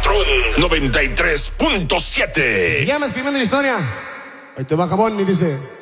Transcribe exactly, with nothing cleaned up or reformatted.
Patrón noventa y tres punto siete. Se llama Escribiendo la Historia. Ahí te va Jabón y dice...